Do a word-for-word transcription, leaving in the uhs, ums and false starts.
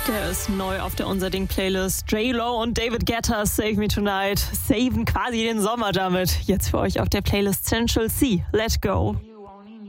Der ist neu auf der Unser Ding-Playlist. J-Lo und David Guetta, Save Me Tonight, saven quasi den Sommer damit. Jetzt für euch auf der Playlist Central C. Let Go.